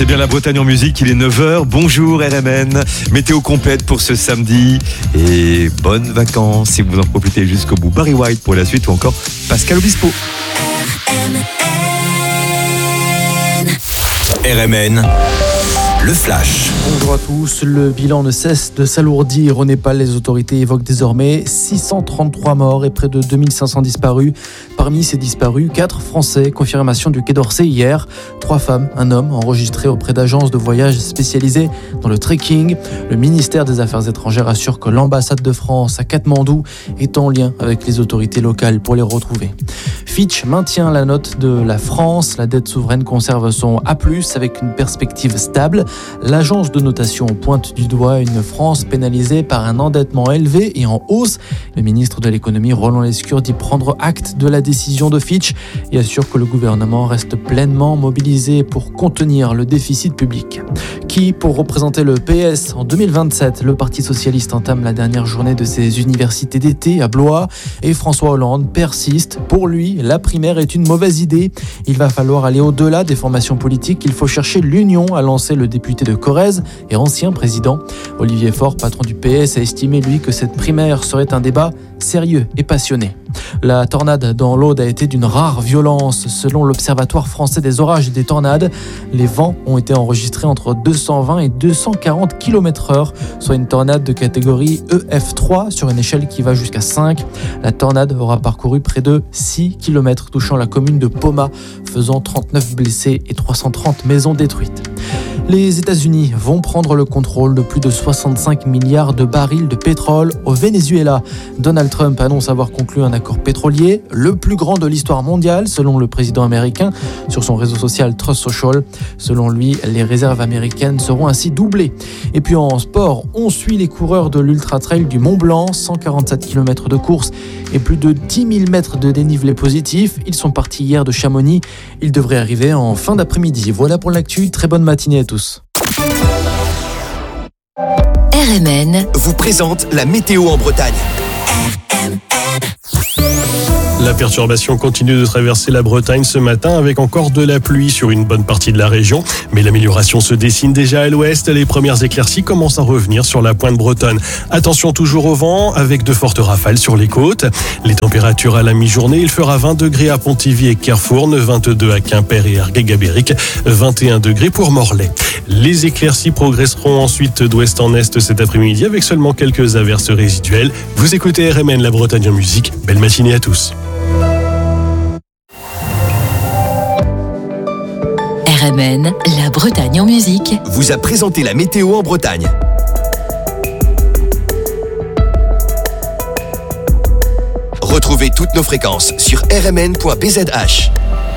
C'est bien la Bretagne en musique, il est 9h. Bonjour RMN, météo complète pour ce samedi et bonnes vacances si vous en profitez jusqu'au bout. Barry White pour la suite ou encore Pascal Obispo. RMN, le flash. Bonjour à tous, le bilan ne cesse de s'alourdir. Au Népal, les autorités évoquent désormais 633 morts et près de 2500 disparus. Parmi ces disparus, 4 Français, confirmation du Quai d'Orsay hier. 3 femmes, un homme enregistrés auprès d'agences de voyage spécialisées dans le trekking. Le ministère des Affaires étrangères assure que l'ambassade de France à Katmandou est en lien avec les autorités locales pour les retrouver. Fitch maintient la note de la France. La dette souveraine conserve son A+, avec une perspective stable. L'agence de notation pointe du doigt une France pénalisée par un endettement élevé et en hausse. Le ministre de l'économie Roland Lescure dit prendre acte de la décision de Fitch et assure que le gouvernement reste pleinement mobilisé pour contenir le déficit public. Qui pour représenter le PS en 2027, le Parti socialiste entame la dernière journée de ses universités d'été à Blois et François Hollande persiste. Pour lui, la primaire est une mauvaise idée. Il va falloir aller au-delà des formations politiques. Il faut chercher l'union, a lancé le député de Corrèze et ancien président. Olivier Faure, patron du PS, a estimé lui que cette primaire serait un débat sérieux et passionné. La tornade dans l'Aude a été d'une rare violence. Selon l'Observatoire français des orages et des tornades, les vents ont été enregistrés entre 220 et 240 km/h, soit une tornade de catégorie EF3 sur une échelle qui va jusqu'à 5. La tornade aura parcouru près de 6 km, touchant la commune de Poma, faisant 39 blessés et 330 maisons détruites. Les États-Unis vont prendre le contrôle de plus de 65 milliards de barils de pétrole au Venezuela. Donald Trump annonce avoir conclu un accord pétrolier, le plus grand de l'histoire mondiale, selon le président américain, sur son réseau social Truth Social. Selon lui, les réserves américaines seront ainsi doublées. Et puis en sport, on suit les coureurs de l'Ultra Trail du Mont Blanc, 147 km de course et plus de 10 000 mètres de dénivelé positif. Ils sont partis hier de Chamonix. Ils devraient arriver en fin d'après-midi. Voilà pour l'actu. Très bonne matinée à tous. RMN vous présente la météo en Bretagne. La perturbation continue de traverser la Bretagne ce matin avec encore de la pluie sur une bonne partie de la région. Mais l'amélioration se dessine déjà à l'ouest. Les premières éclaircies commencent à revenir sur la pointe bretonne. Attention toujours au vent avec de fortes rafales sur les côtes. Les températures à la mi-journée, il fera 20 degrés à Pontivy et Kerfourne, 22 à Quimper et Arguer-Gabéric, 21 degrés pour Morlaix. Les éclaircies progresseront ensuite d'ouest en est cet après-midi avec seulement quelques averses résiduelles. Vous écoutez RMN, la Bretagne en musique. Belle matinée à tous. RMN, la Bretagne en musique, vous a présenté la météo en Bretagne. Retrouvez toutes nos fréquences sur rmn.bzh.